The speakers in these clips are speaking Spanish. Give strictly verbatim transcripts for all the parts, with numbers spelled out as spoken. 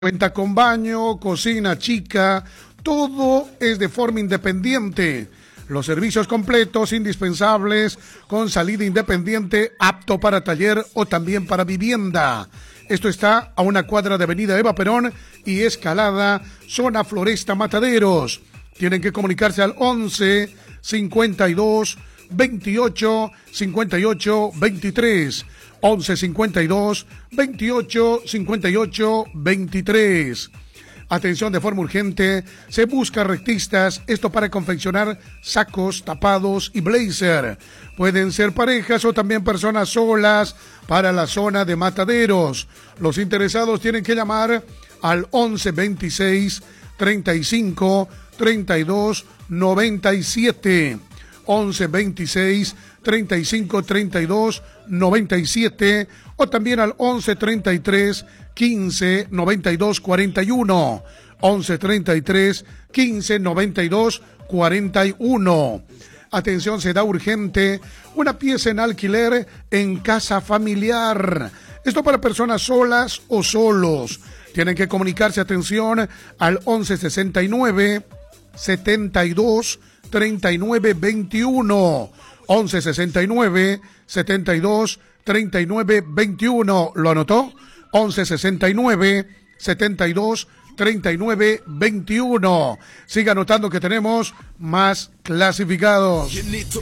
Cuenta con baño, cocina chica, todo es de forma independiente. Los servicios completos, indispensables, con salida independiente, apto para taller o también para vivienda. Esto está a una cuadra de Avenida Eva Perón y Escalada, zona Floresta Mataderos. Tienen que comunicarse al once, cincuenta y dos, veintiocho, cincuenta y ocho, veintitrés. once, cincuenta y dos, veintiocho, cincuenta y ocho, veintitrés. Atención de forma urgente, se busca rectistas, esto para confeccionar sacos, tapados y blazer. Pueden ser parejas o también personas solas para la zona de Mataderos. Los interesados tienen que llamar al once, veintiséis, treinta y cinco, treinta y dos, noventa y siete. once, veintiséis, treinta y cinco, treinta y dos, noventa y siete o también al once, treinta y tres, quince, noventa y dos, cuarenta y uno. once, treinta y tres, quince, noventa y dos, cuarenta y uno. Atención, se da urgente una pieza en alquiler en casa familiar. Esto para personas solas o solos. Tienen que comunicarse, atención, al once, sesenta y nueve, setenta y dos, treinta y nueve, veintiuno. once, sesenta y nueve, setenta y dos, treinta y nueve, veintiuno. ¿Lo anotó? once, sesenta y nueve, setenta y dos, treinta y nueve, veintiuno. Siga anotando que tenemos más clasificados.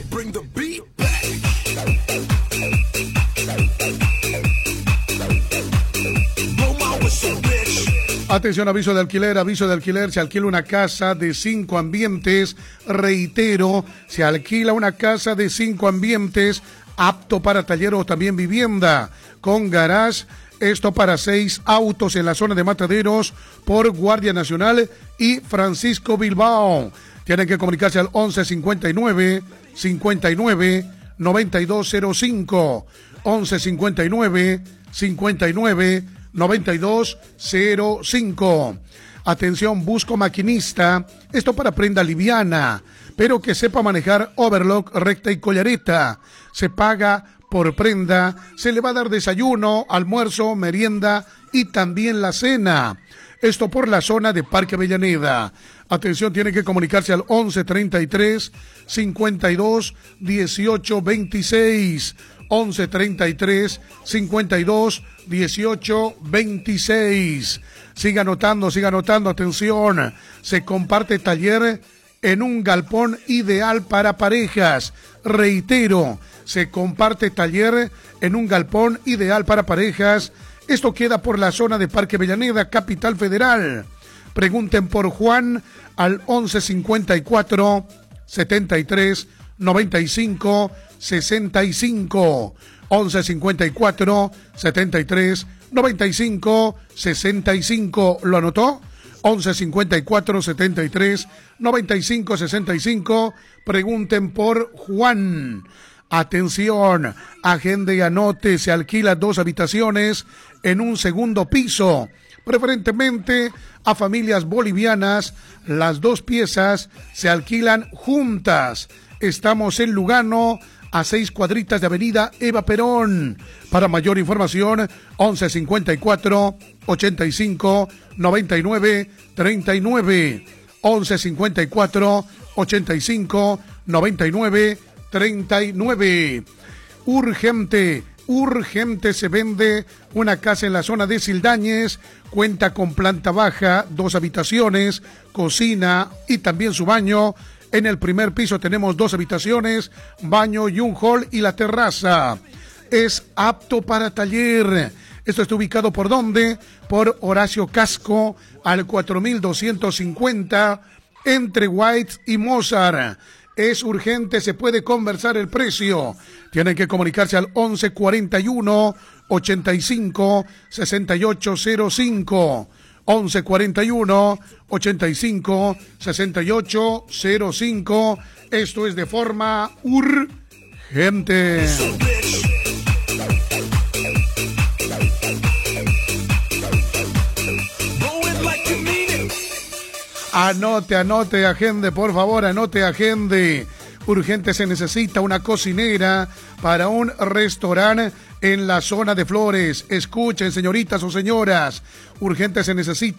Atención, aviso de alquiler, aviso de alquiler, se alquila una casa de cinco ambientes, reitero, se alquila una casa de cinco ambientes, apto para taller o también vivienda, con garage, esto para seis autos en la zona de Mataderos, por Guardia Nacional y Francisco Bilbao. Tienen que comunicarse al once, cincuenta y nueve, cincuenta y nueve, noventa y dos cero cinco, once, cincuenta y nueve, cincuenta y nueve, noventa y dos cero cinco. Atención, busco maquinista, esto para prenda liviana, pero que sepa manejar overlock, recta y collareta. Se paga por prenda, se le va a dar desayuno, almuerzo, merienda y también la cena. Esto por la zona de Parque Avellaneda. Atención, tiene que comunicarse al once, treinta y tres, cincuenta y dos, dieciocho, veintiséis. once, treinta y tres, cincuenta y dos, dieciocho, veintiséis. Siga anotando, siga anotando, atención. Se comparte taller en un galpón ideal para parejas. Reitero, se comparte taller en un galpón ideal para parejas. Esto queda por la zona de Parque Avellaneda, Capital Federal. Pregunten por Juan al once, cincuenta y cuatro, setenta y tres, noventa y cinco, sesenta y cinco. once, cincuenta y cuatro, setenta y tres, noventa y cinco, sesenta y cinco. ¿Lo anotó? once, cincuenta y cuatro, setenta y tres, noventa y cinco, sesenta y cinco. Pregunten por Juan. Atención, agende y anote, se alquila dos habitaciones en un segundo piso, preferentemente a familias bolivianas. Las dos piezas se alquilan juntas. Estamos en Lugano, a seis cuadritas de Avenida Eva Perón. Para mayor información, once, cincuenta y cuatro, ochenta y cinco, noventa y nueve, treinta y nueve. once, cincuenta y cuatro, ochenta y cinco, noventa y nueve, treinta y nueve. Urgente, urgente, se vende una casa en la zona de Sildañez, cuenta con planta baja, dos habitaciones, cocina y también su baño. En el primer piso tenemos dos habitaciones, baño y un hall y la terraza. Es apto para taller. Esto está ubicado ¿por dónde? Por Horacio Casco, al cuatro mil doscientos cincuenta, entre White y Mozart. Es urgente, se puede conversar el precio. Tienen que comunicarse al once, cuarenta y uno, ochenta y cinco, sesenta y ocho cero cinco. once, cuarenta y uno, ochenta y cinco, sesenta y ocho cero cinco. Esto es de forma urgente. Anote, anote, agende, por favor, anote, agende. Urgente, se necesita una cocinera para un restaurante en la zona de Flores. Escuchen, señoritas o señoras, urgente se necesita